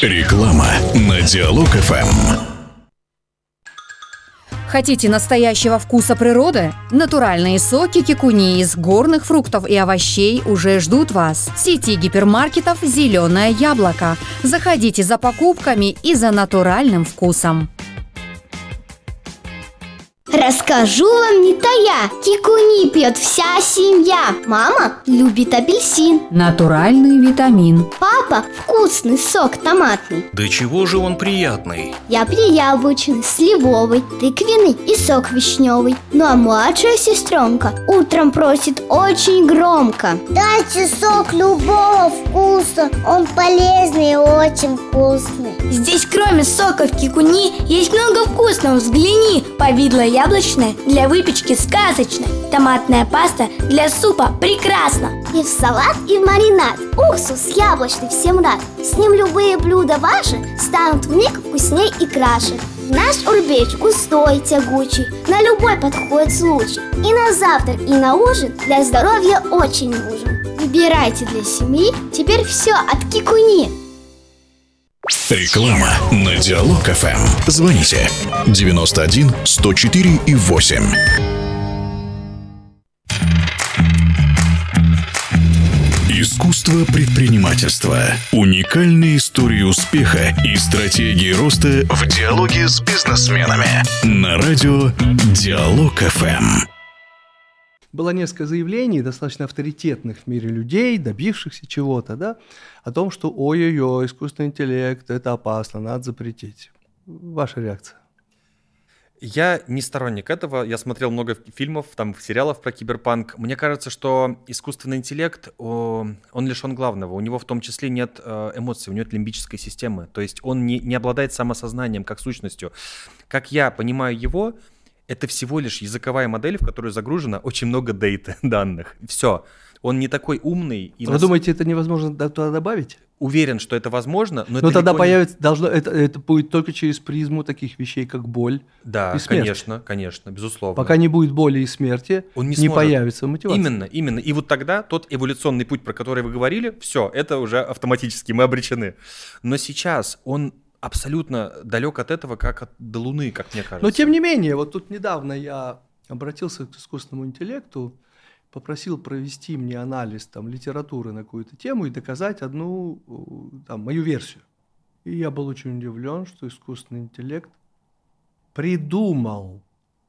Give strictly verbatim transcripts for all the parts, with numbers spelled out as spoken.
Реклама на Диалог эф эм. Хотите настоящего вкуса природы? Натуральные соки кикуни из горных фруктов и овощей уже ждут вас. В сети гипермаркетов «Зеленое яблоко». Заходите за покупками и за натуральным вкусом. Расскажу вам не тая, кикуни пьет вся семья. Мама любит апельсин, Натуральный витамин. папа вкусный сок томатный. Да чего же он приятный? Я пью яблочный, сливовый, тыквенный и сок вишневый. Ну а младшая сестренка утром просит очень громко: дайте сок любого вкуса, он полезный и очень вкусный. Здесь кроме соков кикуни есть много вкусного, взгляни. Повидло яблочное для выпечки сказочно. Томатная паста для супа прекрасно. И в салат, и в маринад. Уксус яблочный всем рад. С ним любые блюда ваши станут вмиг вкусней и краше. Наш урбеч густой, тягучий, на любой подходит случай. И на завтрак, и на ужин для здоровья очень нужен. Выбирайте для семьи теперь все от кикуни. Реклама на Диалог эф эм. Звоните девяносто один сто четыре и восемь. Искусство предпринимательства. Уникальные истории успеха и стратегии роста в диалоге с бизнесменами. На радио Диалог эф эм. Было несколько заявлений, достаточно авторитетных в мире людей, добившихся чего-то, да, о том, что ой-ой-ой, искусственный интеллект – это опасно, надо запретить. Ваша реакция? Я не сторонник этого. Я смотрел много фильмов, там, сериалов про киберпанк. Мне кажется, что искусственный интеллект, он лишен главного. У него в том числе нет эмоций, у него нет лимбической системы. То есть он не, не обладает самосознанием как сущностью. Как я понимаю его, это всего лишь языковая модель, в которую загружено очень много дейта, данных. Все. Он не такой умный. И Вы нас... думаете, это невозможно туда добавить? Уверен, что это возможно, но, но это тогда не... появится, должно, это, это будет только через призму таких вещей, как боль да, и смерть. конечно, конечно, безусловно. Пока не будет боли и смерти, он не, не появится мотивация. Именно, именно. И вот тогда тот эволюционный путь, про который вы говорили, все, это уже автоматически, мы обречены. Но сейчас он абсолютно далек от этого, как от до Луны, как мне кажется. Но тем не менее, вот тут недавно я обратился к искусственному интеллекту, попросил провести мне анализ там, литературы на какую-то тему и доказать одну там, мою версию. И я был очень удивлен, что искусственный интеллект придумал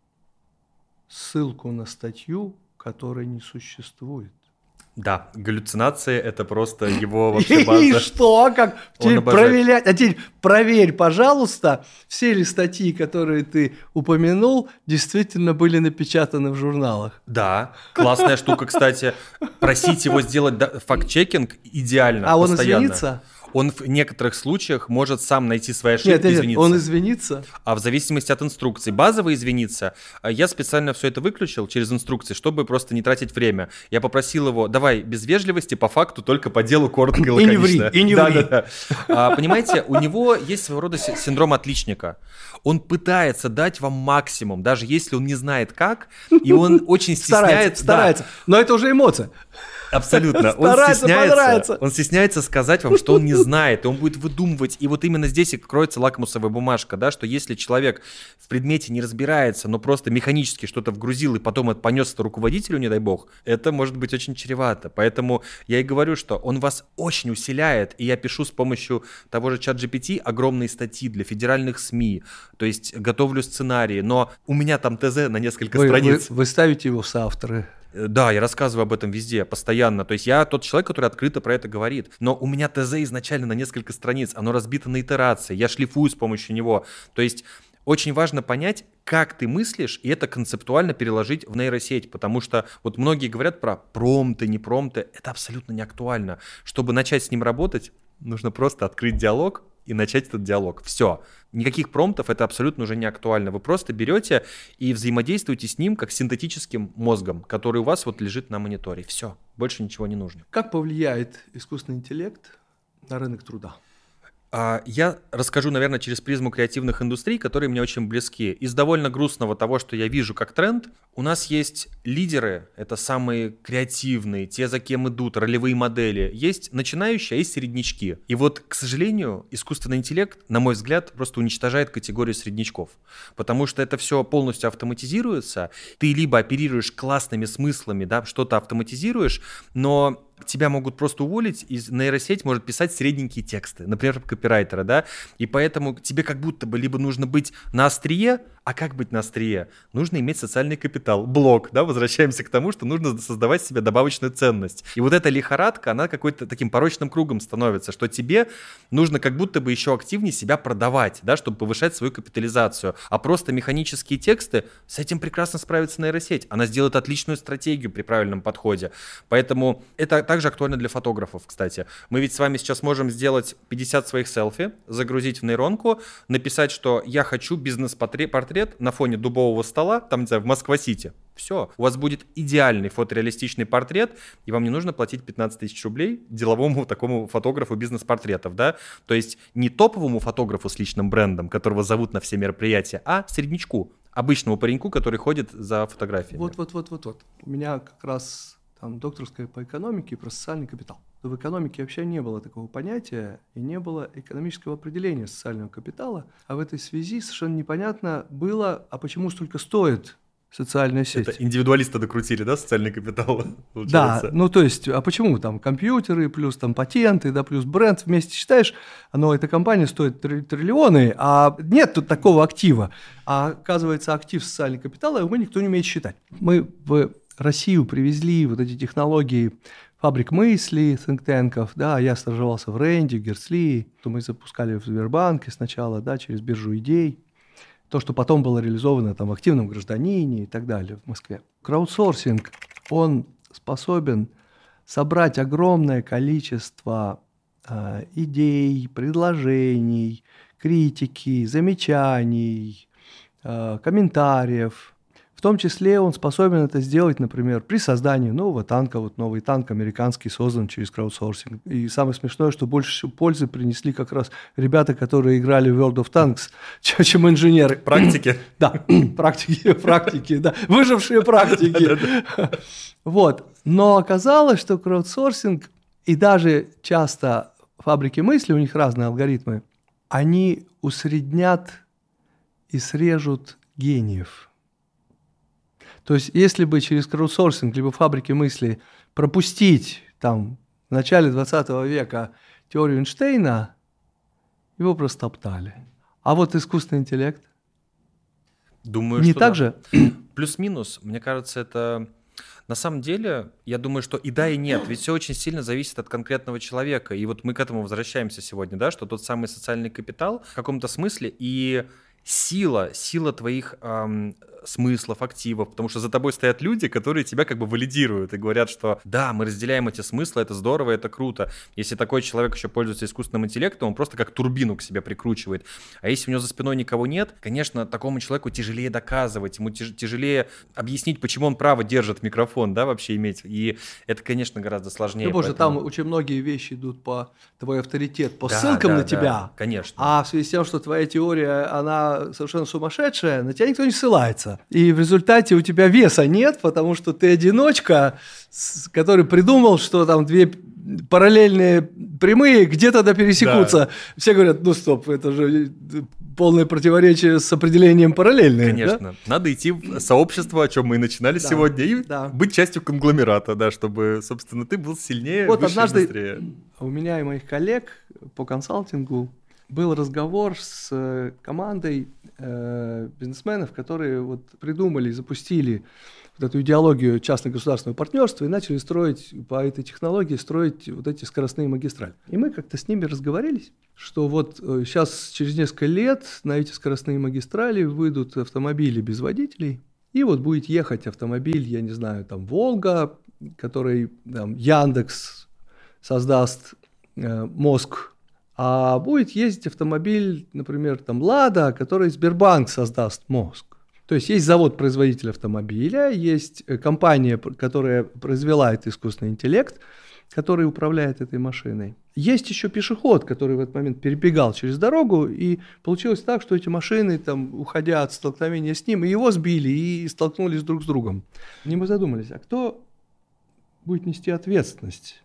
ссылку на статью, которой не существует. Да, галлюцинации — это просто его вообще база. И что? Как? Теперь проверять. А теперь проверь, пожалуйста, все ли статьи, которые ты упомянул, действительно были напечатаны в журналах. Да, классная штука, кстати. Просить его сделать факт-чекинг идеально, а постоянно. Он извинится? Он в некоторых случаях может сам найти свои ошибки нет, и нет, извиниться. Он извинится? А в зависимости от инструкций. Базово извиниться. Я специально все это выключил через инструкции, чтобы просто не тратить время. Я попросил его, давай без вежливости, по факту, только по делу, коротко и лаконично. И не ври, и не да, ври. Да, да. А, понимаете, у него есть своего рода синдром отличника. Он пытается дать вам максимум, даже если он не знает как, и он очень стесняется. Старается, старается. Да. Но это уже эмоция. Абсолютно. Он стесняется, он стесняется сказать вам, что он не знает, и он будет выдумывать. И вот именно здесь и кроется лакмусовая бумажка, да, что если человек в предмете не разбирается, но просто механически что-то вгрузил и потом это понес это руководителю, не дай бог, это может быть очень чревато. Поэтому я и говорю, что он вас очень усиляет, и я пишу с помощью того же чат джи пи ти огромные статьи для федеральных СМИ, то есть готовлю сценарии, но у меня там ТЗ на несколько вы, страниц. Вы, вы ставите его в соавторы? Да, я рассказываю об этом везде, постоянно. То есть я тот человек, который открыто про это говорит. Но у меня ТЗ изначально на несколько страниц, оно разбито на итерации, я шлифую с помощью него. То есть очень важно понять, как ты мыслишь, и это концептуально переложить в нейросеть, потому что вот многие говорят про промпты, не промпты, это абсолютно не актуально. Чтобы начать с ним работать, нужно просто открыть диалог и начать этот диалог. Все. Никаких промптов, это абсолютно уже не актуально. Вы просто берете и взаимодействуете с ним как с синтетическим мозгом, который у вас вот лежит на мониторе. Все. Больше ничего не нужно. Как повлияет искусственный интеллект на рынок труда? Я расскажу, наверное, через призму креативных индустрий, которые мне очень близки. Из довольно грустного того, что я вижу как тренд, у нас есть лидеры, это самые креативные, те, за кем идут, ролевые модели. Есть начинающие, а есть среднячки. И вот, к сожалению, искусственный интеллект, на мой взгляд, просто уничтожает категорию среднячков. Потому что это все полностью автоматизируется. Ты либо оперируешь классными смыслами, да, что-то автоматизируешь, но тебя могут просто уволить, и нейросеть может писать средненькие тексты, например, копирайтера, да, и поэтому тебе как будто бы либо нужно быть на острие, а как быть на острие? Нужно иметь социальный капитал, блок, да, возвращаемся к тому, что нужно создавать себе добавочную ценность. И вот эта лихорадка, она какой-то таким порочным кругом становится, что тебе нужно как будто бы еще активнее себя продавать, да, чтобы повышать свою капитализацию, а просто механические тексты, с этим прекрасно справится нейросеть, она сделает отличную стратегию при правильном подходе, поэтому это также актуально для фотографов, кстати. Мы ведь с вами сейчас можем сделать пятьдесят своих селфи, загрузить в нейронку, написать, что я хочу бизнес-портрет на фоне дубового стола, там, не знаю, в Москва-Сити. Все, у вас будет идеальный фотореалистичный портрет, и вам не нужно платить пятнадцать тысяч рублей деловому такому фотографу бизнес-портретов, да? То есть не топовому фотографу с личным брендом, которого зовут на все мероприятия, а среднячку, обычному пареньку, который ходит за фотографиями. Вот-вот-вот-вот-вот. У меня как раз... Там докторская по экономике и про социальный капитал. В экономике вообще не было такого понятия и не было экономического определения социального капитала, а в этой связи совершенно непонятно было, а почему столько стоит социальная сеть. Это индивидуалисты докрутили, да, социальный капитал? Да, ну то есть, а почему там компьютеры, плюс там патенты, да, плюс бренд вместе считаешь, но эта компания стоит триллионы, а нет тут такого актива. А оказывается, актив социальный капитал, его никто не умеет считать. Мы в Россию привезли вот эти технологии фабрик мысли, think-танков, да, я стажировался в Ренде, в Герцли, то мы запускали в Сбербанке сначала, да, через биржу идей, то, что потом было реализовано там в активном гражданине и так далее в Москве. Краудсорсинг, он способен собрать огромное количество э, идей, предложений, критики, замечаний, э, комментариев. В том числе он способен это сделать, например, при создании нового танка. Вот новый танк американский создан через краудсорсинг. И самое смешное, что больше всего пользы принесли как раз ребята, которые играли в World of Tanks, чем инженеры. Практики? Да, практики, практики, да, выжившие практики. Вот. Но оказалось, что краудсорсинг и даже часто фабрики мысли, у них разные алгоритмы, они усреднят и срежут гениев. То есть, если бы через краудсорсинг либо фабрики мысли пропустить там, в начале двадцатого века теорию Эйнштейна, его просто топтали. А вот искусственный интеллект? Думаю, не что так да. же? Плюс-минус, мне кажется, это... На самом деле, я думаю, что и да, и нет, ведь все очень сильно зависит от конкретного человека. И вот мы к этому возвращаемся сегодня, да, что тот самый социальный капитал в каком-то смысле и... Сила, сила твоих эм, смыслов, активов, потому что за тобой стоят люди, которые тебя как бы валидируют и говорят, что да, мы разделяем эти смыслы, это здорово, это круто. Если такой человек еще пользуется искусственным интеллектом, он просто как турбину к себе прикручивает. А если у него за спиной никого нет, конечно, такому человеку тяжелее доказывать, ему тяж- тяжелее объяснить, почему он право держит микрофон, да, вообще иметь. И это, конечно, гораздо сложнее. Ну, боже, поэтому... там очень многие вещи идут по твой авторитет, по да, ссылкам да, на да, тебя. Конечно. А в связи с тем, что твоя теория, она совершенно сумасшедшая, на тебя никто не ссылается. И в результате у тебя веса нет, потому что ты одиночка, который придумал, что там две параллельные прямые где-то да пересекутся. Да. Все говорят, ну стоп, это же полное противоречие с определением параллельные. Конечно. Да? Надо идти в сообщество, о чем мы и начинали да. сегодня, и да. быть частью конгломерата, да, чтобы, собственно, ты был сильнее, вот выше однажды и быстрее. У меня и моих коллег по консалтингу был разговор с командой э, бизнесменов, которые вот придумали, запустили вот эту идеологию частно-государственного партнерства и начали строить по этой технологии, строить вот эти скоростные магистрали. И мы как-то с ними разговорились, что вот сейчас через несколько лет на эти скоростные магистрали выйдут автомобили без водителей, и вот будет ехать автомобиль, я не знаю, там Волга, который там, Яндекс создаст э, мозг, а будет ездить автомобиль, например, там Лада, который Сбербанк создаст мозг. То есть есть завод-производитель автомобиля, есть компания, которая произвела этот искусственный интеллект, который управляет этой машиной. Есть еще пешеход, который в этот момент перебегал через дорогу, и получилось так, что эти машины, там, уходя от столкновения с ним, и его сбили, и столкнулись друг с другом. И мы задумались, а кто будет нести ответственность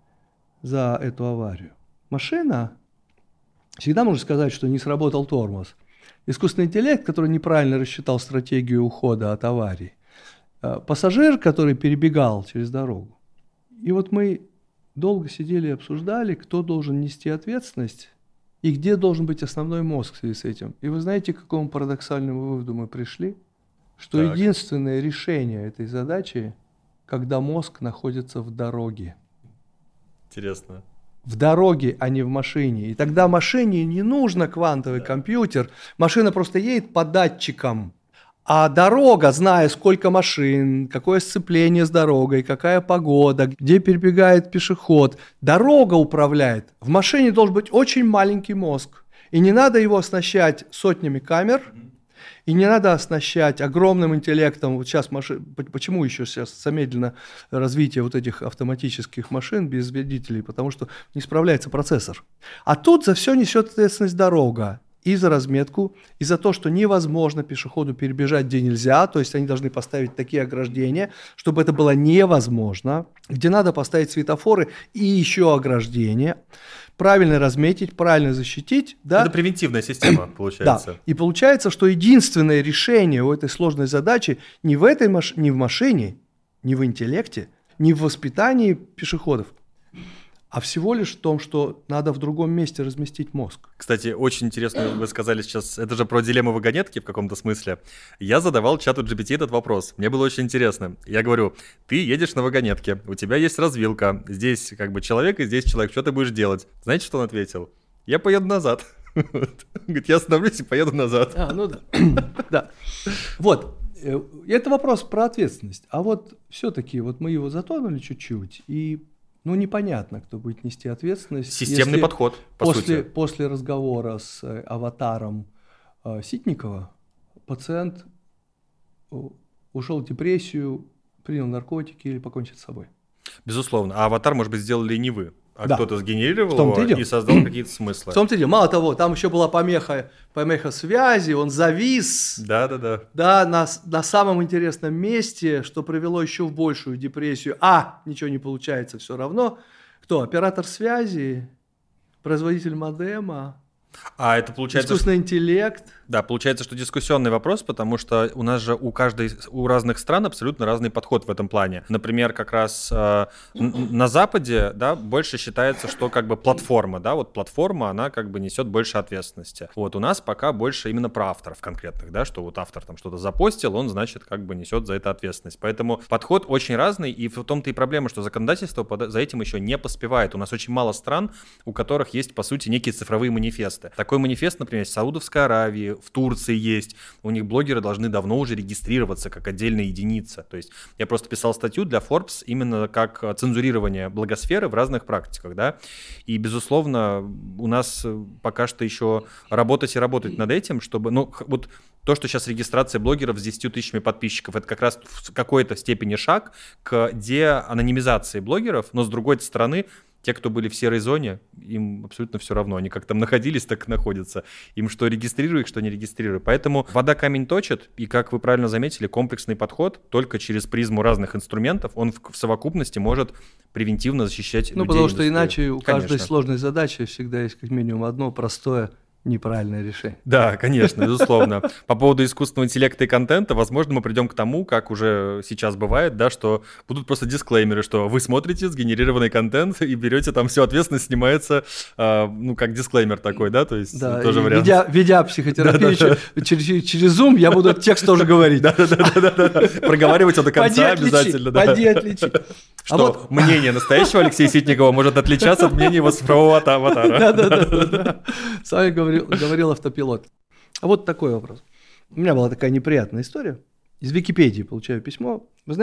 за эту аварию? Машина? Всегда можно сказать, что не сработал тормоз. Искусственный интеллект, который неправильно рассчитал стратегию ухода от аварии. Пассажир, который перебегал через дорогу. И вот мы долго сидели и обсуждали, кто должен нести ответственность и где должен быть основной мозг в связи с этим. И вы знаете, к какому парадоксальному выводу мы пришли? Что так. Единственное решение этой задачи, когда мозг находится в дороге. Интересно. В дороге, а не в машине. И тогда машине не нужно квантовый да. компьютер. Машина просто едет по датчикам. А дорога, зная, сколько машин, какое сцепление с дорогой, какая погода, где перебегает пешеход, дорога управляет. В машине должен быть очень маленький мозг. И не надо его оснащать сотнями камер, и не надо оснащать огромным интеллектом. Вот сейчас маши... Почему еще сейчас замедлено развитие вот этих автоматических машин без водителей? Потому что не справляется процессор. А тут за все несет ответственность дорога. И за разметку, и за то, что невозможно пешеходу перебежать, где нельзя, то есть они должны поставить такие ограждения, чтобы это было невозможно, где надо поставить светофоры и еще ограждения, правильно разметить, правильно защитить. Да? Это превентивная система, получается. Да, и получается, что единственное решение у этой сложной задачи не в, этой маш... не в машине, не в интеллекте, не в воспитании пешеходов, а всего лишь в том, что надо в другом месте разместить мозг. Кстати, очень интересно, вы сказали сейчас, это же про дилемму вагонетки в каком-то смысле. Я задавал чату джи пи ти этот вопрос, мне было очень интересно. Я говорю, ты едешь на вагонетке, у тебя есть развилка, здесь как бы человек и здесь человек, что ты будешь делать? Знаете, что он ответил? Я поеду назад. Говорит, я остановлюсь и поеду назад. А, ну да. Да. Вот, это вопрос про ответственность. А вот все-таки вот мы его затронули чуть-чуть, и ну, непонятно, кто будет нести ответственность. Системный подход, по после, сути. После разговора с э, аватаром э, Ситникова пациент ушел в депрессию, принял наркотики или покончил с собой. Безусловно. А аватар, может быть, сделали не вы, а да. кто-то сгенерировал его и создал какие-то смыслы. В том-то и дело. Мало того, там еще была помеха, помеха связи, он завис. Да-да-да. Да, на, на самом интересном месте, что привело еще в большую депрессию. А, ничего не получается все равно. Кто? Оператор связи, производитель модема. А это получается... Искусственный интеллект. Да, получается, что дискуссионный вопрос, потому что у нас же у каждой, у разных стран абсолютно разный подход в этом плане. Например, как раз э, на Западе, да, больше считается, что как бы платформа, да, вот платформа, она как бы несет больше ответственности. Вот у нас пока больше именно про авторов конкретных, да, что вот автор там что-то запостил, он, значит, как бы несет за это ответственность. Поэтому подход очень разный, и в том-то и проблема, что законодательство за этим еще не поспевает. У нас очень мало стран, у которых есть, по сути, некие цифровые манифесты. Такой манифест, например, в Саудовской Аравии, в Турции есть. У них блогеры должны давно уже регистрироваться как отдельная единица. То есть я просто писал статью для Forbes именно как цензурирование блогосферы в разных практиках, да. И, безусловно, у нас пока что еще работать и работать над этим, чтобы, ну, вот то, что сейчас регистрация блогеров с десятью тысячами подписчиков, это как раз в какой-то степени шаг к деанонимизации блогеров, но с другой стороны, те, кто были в серой зоне, им абсолютно все равно. Они как там находились, так и находятся. Им что регистрируй, что не регистрируй. Поэтому вода камень точит, и, как вы правильно заметили, комплексный подход только через призму разных инструментов, он в, в совокупности может превентивно защищать ну, людей. Ну, потому что иначе у Конечно. каждой сложной задачи всегда есть как минимум одно простое неправильное решение. Да, конечно, безусловно. По поводу искусственного интеллекта и контента, возможно, мы придем к тому, как уже сейчас бывает, да, что будут просто дисклеймеры, что вы смотрите сгенерированный контент и берете там всю ответственность, снимается, э, ну, как дисклеймер такой, да, то есть да, тоже вариант. Ведя, ведя психотерапию да, да, да. Через, через Zoom, я буду этот текст тоже говорить. Да-да-да. Проговаривать его до конца обязательно. Поди отличи. Что мнение настоящего Алексея Ситникова может отличаться от мнения его цифрового аватара. Да-да-да. С вами говорю. Говорил автопилот. А вот такой вопрос. У меня была такая неприятная история. Из Википедии получаю письмо. Вы знаете,